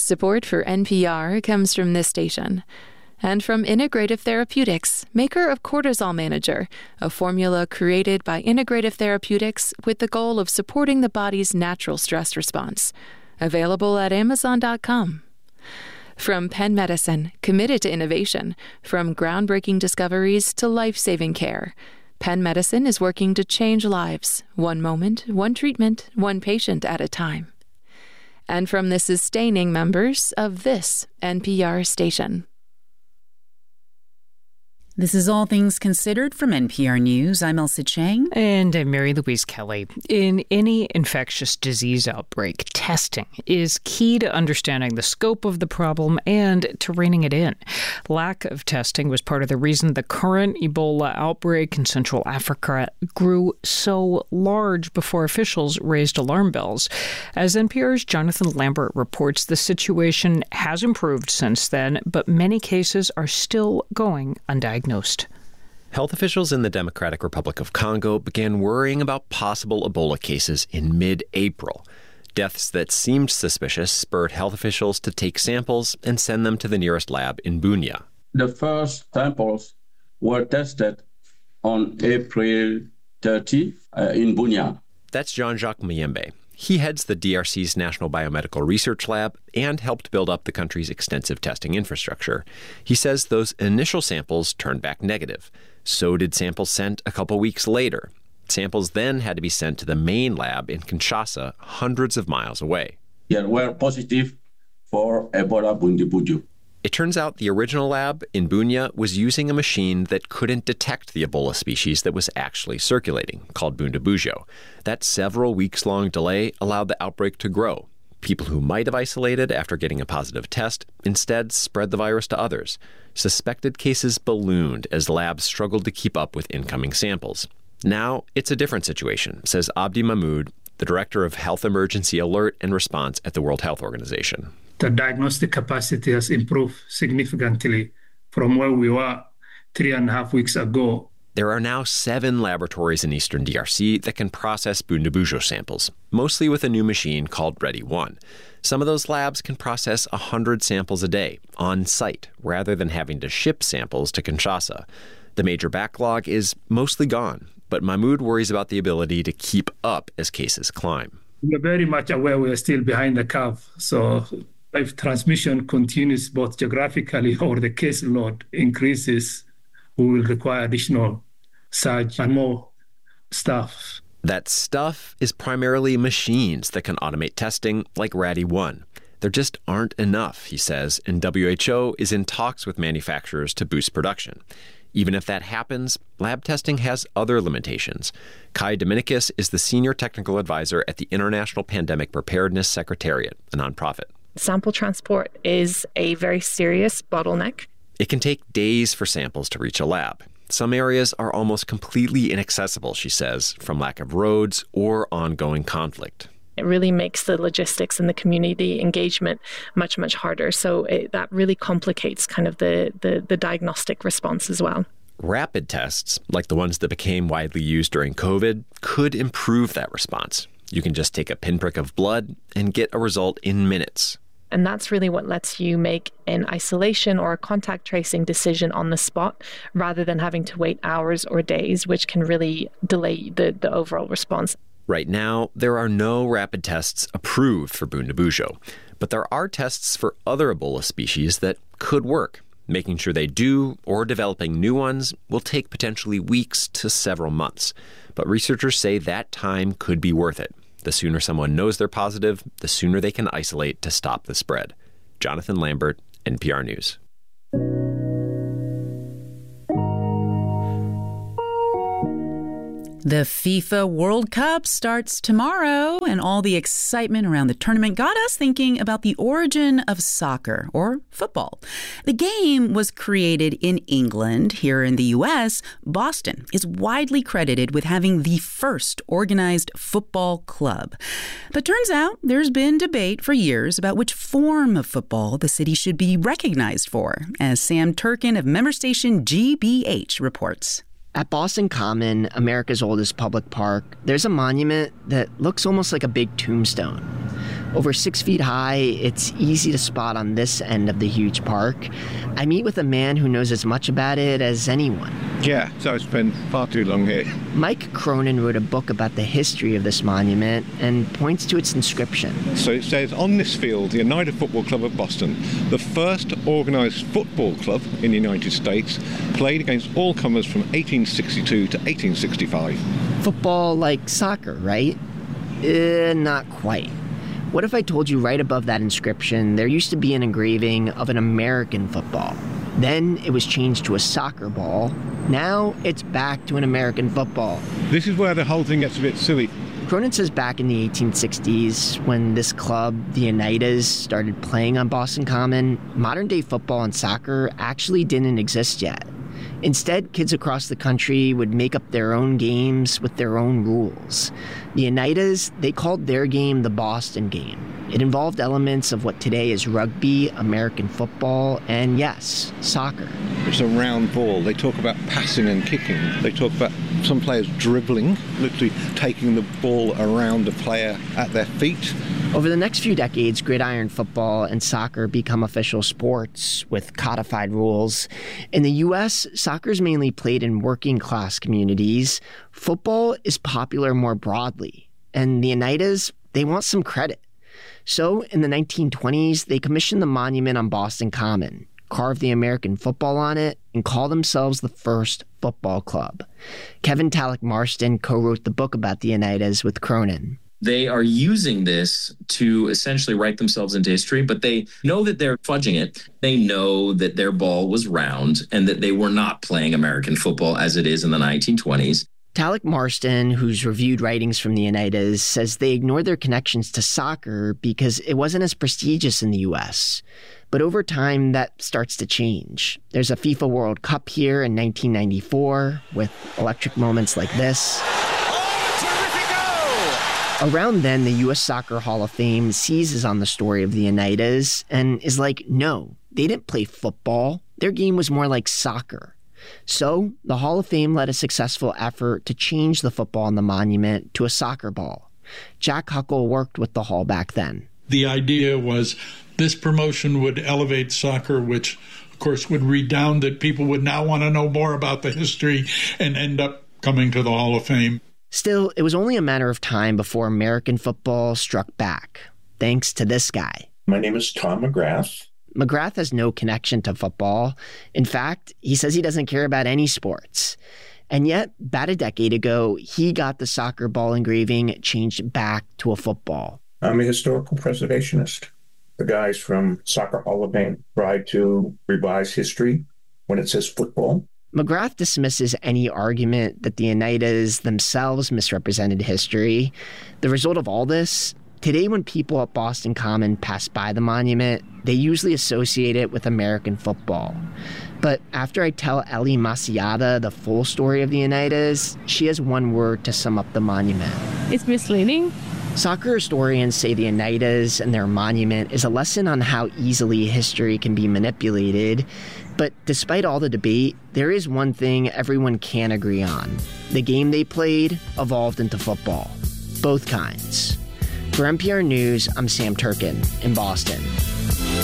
Support for NPR comes from this station and from Integrative Therapeutics, maker of Cortisol Manager, a formula created by Integrative Therapeutics with the goal of supporting the body's natural stress response. Available at Amazon.com. From Penn Medicine, committed to innovation, from groundbreaking discoveries to life-saving care. Penn Medicine is working to change lives, one moment, one treatment, one patient at a time. And from the sustaining members of this NPR station. This is All Things Considered from NPR News. I'm Elsa Chang. And I'm Mary Louise Kelly. In any infectious disease outbreak, testing is key to understanding the scope of the problem and to reining it in. Lack of testing was part of the reason the current Ebola outbreak in Central Africa grew so large before officials raised alarm bells. As NPR's Jonathan Lambert reports, the situation has improved since then, but many cases are still going undiagnosed. Health officials in the Democratic Republic of Congo began worrying about possible Ebola cases in mid-April. Deaths that seemed suspicious spurred health officials to take samples and send them to the nearest lab in Bunia. The first samples were tested on April 30 in Bunia. That's Jean-Jacques Muyembe. He heads the DRC's National Biomedical Research Lab and helped build up the country's extensive testing infrastructure. He says those initial samples turned back negative. So did samples sent a couple weeks later. Samples then had to be sent to the main lab in Kinshasa, hundreds of miles away. They were positive for Ebola Bundibugyo. It turns out the original lab in Bunia was using a machine that couldn't detect the Ebola species that was actually circulating, called Bundibugyo. That several weeks-long delay allowed the outbreak to grow. People who might have isolated after getting a positive test instead spread the virus to others. Suspected cases ballooned as labs struggled to keep up with incoming samples. Now it's a different situation, says Abdi Mahmoud, the director of Health Emergency Alert and Response at the World Health Organization. The diagnostic capacity has improved significantly from where we were 3.5 weeks ago. There are now 7 laboratories in eastern DRC that can process Bundibugyo samples, mostly with a new machine called ReadyOne. Some of those labs can process 100 samples a day on site, rather than having to ship samples to Kinshasa. The major backlog is mostly gone, but Mahmoud worries about the ability to keep up as cases climb. We're very much aware we are still behind the curve, so if transmission continues both geographically or the case load increases, we will require additional surge and more staff. That stuff is primarily machines that can automate testing like ReadyOne. There just aren't enough, he says, and WHO is in talks with manufacturers to boost production. Even if that happens, lab testing has other limitations. Kai Dominicus is the senior technical advisor at the International Pandemic Preparedness Secretariat, a nonprofit. Sample transport is a very serious bottleneck. It can take days for samples to reach a lab. Some areas are almost completely inaccessible, she says, from lack of roads or ongoing conflict. It really makes the logistics and the community engagement much, much harder. So that really complicates kind of the diagnostic response as well. Rapid tests, like the ones that became widely used during COVID, could improve that response. You can just take a pinprick of blood and get a result in minutes. And that's really what lets you make an isolation or a contact tracing decision on the spot rather than having to wait hours or days, which can really delay the overall response. Right now, there are no rapid tests approved for Bundibugyo, but there are tests for other Ebola species that could work. Making sure they do, or developing new ones, will take potentially weeks to several months. But researchers say that time could be worth it. The sooner someone knows they're positive, the sooner they can isolate to stop the spread. Jonathan Lambert, NPR News. The FIFA World Cup starts tomorrow, and all the excitement around the tournament got us thinking about the origin of soccer, or football. The game was created in England. Here in the U.S., Boston is widely credited with having the first organized football club. But turns out there's been debate for years about which form of football the city should be recognized for, as Sam Turkin of member station GBH reports. At Boston Common, America's oldest public park, there's a monument that looks almost like a big tombstone. Over 6 feet high, it's easy to spot on this end of the huge park. I meet with a man who knows as much about it as anyone. Yeah, so I spent far too long here. Mike Cronin wrote a book about the history of this monument and points to its inscription. So it says, on this field, the United Football Club of Boston, the first organized football club in the United States, played against all comers from 1862 to 1865. Football like soccer, right? Not quite. What if I told you right above that inscription there used to be an engraving of an American football? Then it was changed to a soccer ball. Now it's back to an American football. This is where the whole thing gets a bit silly. Cronin says back in the 1860s, when this club, the Oneidas, started playing on Boston Common, modern-day football and soccer actually didn't exist yet. Instead, kids across the country would make up their own games with their own rules. The Oneidas, they called their game the Boston game. It involved elements of what today is rugby, American football, and yes, soccer. It's a round ball. They talk about passing and kicking. They talk about some players dribbling, literally taking the ball around a player at their feet. Over the next few decades, gridiron football and soccer become official sports with codified rules. In the U.S., soccer is mainly played in working-class communities. Football is popular more broadly, and the Oneidas, they want some credit. So, in the 1920s, they commissioned the monument on Boston Common, carved the American football on it, and called themselves the first football club. Kevin Talek Marston co-wrote the book about the Oneidas with Cronin. They are using this to essentially write themselves into history, but they know that they're fudging it. They know that their ball was round and that they were not playing American football as it is in the 1920s. Talek Marston, who's reviewed writings from the Oneidas, says they ignored their connections to soccer because it wasn't as prestigious in the U.S. But over time, that starts to change. There's a FIFA World Cup here in 1994 with electric moments like this. Around then, the U.S. Soccer Hall of Fame seizes on the story of the Oneidas and is like, no, they didn't play football. Their game was more like soccer. So the Hall of Fame led a successful effort to change the football on the monument to a soccer ball. Jack Huckle worked with the Hall back then. The idea was this promotion would elevate soccer, which, of course, would redound that people would now want to know more about the history and end up coming to the Hall of Fame. Still, it was only a matter of time before American football struck back, thanks to this guy. My name is Tom McGrath. McGrath has no connection to football. In fact, he says he doesn't care about any sports. And yet, about a decade ago, he got the soccer ball engraving changed back to a football. I'm a historical preservationist. The guys from Soccer Hall of Fame tried to revise history when it says football. McGrath dismisses any argument that the Oneidas themselves misrepresented history. The result of all this, today when people at Boston Common pass by the monument, they usually associate it with American football. But after I tell Ellie Masiata the full story of the Oneidas, she has one word to sum up the monument. It's misleading. Soccer historians say the Oneidas and their monument is a lesson on how easily history can be manipulated. But despite all the debate, there is one thing everyone can agree on. The game they played evolved into football. Both kinds. For NPR News, I'm Sam Turkin in Boston.